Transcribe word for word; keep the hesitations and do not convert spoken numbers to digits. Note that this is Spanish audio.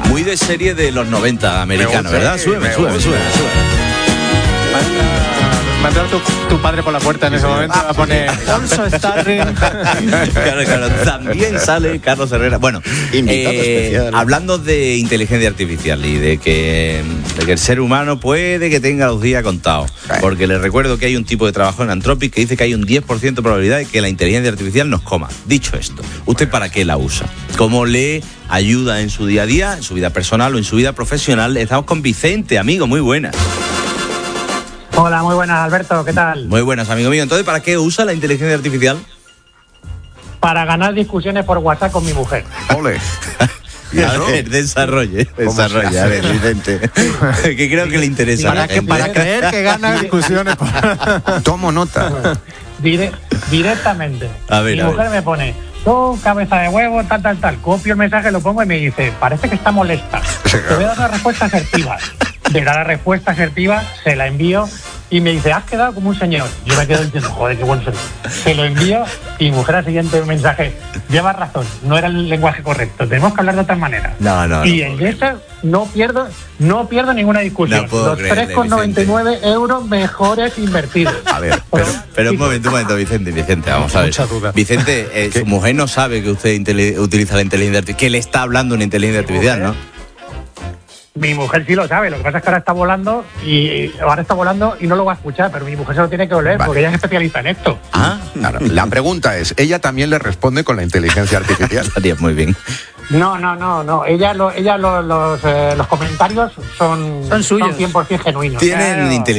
Muy de serie de los noventa americano, ¿verdad? Súbeme, súbeme, súbeme, súbeme. Va a entrar tu, tu padre por la puerta en ese momento, va a poner Also Starring. Claro, claro, también sale Carlos Herrera. Bueno, eh, hablando de inteligencia artificial y de que, de que el ser humano puede que tenga los días contados, porque les recuerdo que hay un tipo de trabajo en Anthropic que dice que hay un diez por ciento de probabilidad de que la inteligencia artificial nos coma. Dicho esto, ¿usted para qué la usa? ¿Cómo le ayuda en su día a día, en su vida personal o en su vida profesional? Estamos con Vicente, amigo, muy buenas. Hola, muy buenas, Alberto, ¿qué tal? Muy buenas, amigo mío. Entonces, ¿para qué usa la inteligencia artificial? Para ganar discusiones por WhatsApp con mi mujer. Ole. A ver, desarrolle, desarrolle, a ver, Vicente. Que creo que le interesa. Para, que, para creer que gana discusiones. Por... Tomo nota. Dire, directamente. A ver, mi a mujer ver. me pone, tú, cabeza de huevo, tal, tal, tal. Copio el mensaje, lo pongo y me dice, parece que está molesta. Te voy a dar una respuesta asertiva. Le da la respuesta asertiva, se la envío y me dice, has quedado como un señor. Yo me quedo diciendo, joder, qué bueno soy. Se lo envío y mi mujer al siguiente mensaje, llevas razón, no era el lenguaje correcto, tenemos que hablar de otra manera. No, no, y no en eso no pierdo, no pierdo ninguna discusión. No puedo Los creerle, tres con noventa y nueve euros mejores invertidos. A ver, pero, pero un momento, un momento, Vicente, Vicente, vamos a ver. Mucha duda. Vicente, eh, su mujer no sabe que usted intele- utiliza la inteligencia artificial, que le está hablando una inteligencia artificial, ¿no? Mi mujer sí lo sabe, lo que pasa es que ahora está volando y ahora está volando y no lo va a escuchar, pero mi mujer se lo tiene que oler Vale. porque ella es especialista en esto. Ah, Claro, la pregunta es, ¿ella también le responde con la inteligencia artificial? estaría muy bien. No, no, no, no. Ella, lo, ella lo- los, eh, los comentarios son, Son suyos. cien por ciento genuinos. Tienen Claro. inteligencia